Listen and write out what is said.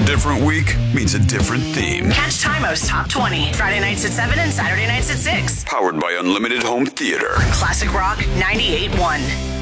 different week means a different theme. Catch Tymo's Top 20, Friday nights at 7 and Saturday nights at 6. Powered by Unlimited Home Theater. Classic Rock 98.1.